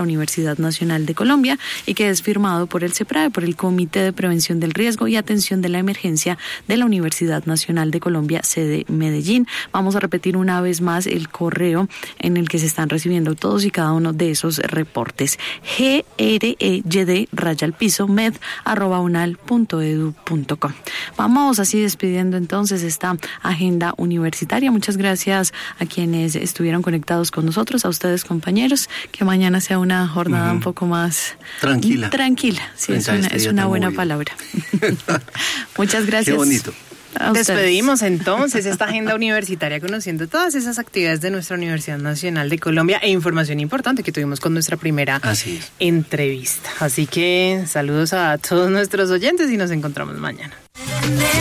la Universidad Nacional de Colombia y que es firmado por el CEPRAE, por el Comité de Prevención del Riesgo y Atención de la Emergencia de la Universidad Nacional de Colombia, sede Medellín. Vamos a repetir una vez más el correo en el que se están recibiendo todos y cada uno de esos reportes: greyed_med@unal.edu.co. Vamos así despidiendo entonces esta agenda universitaria. Muchas gracias a quienes estuvieron conectados con nosotros, a ustedes, compañeros, que mañana sea una jornada un poco más tranquila. Sí, es una buena palabra. Muchas gracias. Qué bonito. Despedimos entonces esta agenda universitaria conociendo todas esas actividades de nuestra Universidad Nacional de Colombia e información importante que tuvimos con nuestra primera entrevista. Así que saludos a todos nuestros oyentes y nos encontramos mañana.